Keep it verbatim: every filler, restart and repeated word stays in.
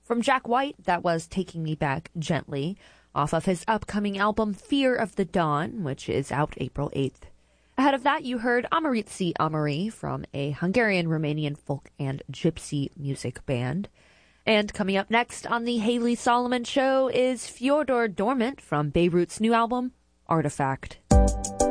From Jack White, that was Taking Me Back Gently, off of his upcoming album Fear of the Dawn, which is out April eighth. Ahead of that, you heard Amaritsi Amari from a Hungarian-Romanian folk and gypsy music band. And coming up next on the Haley Solomon Show is Fyodor Dormant from Beirut's new album, Artifact.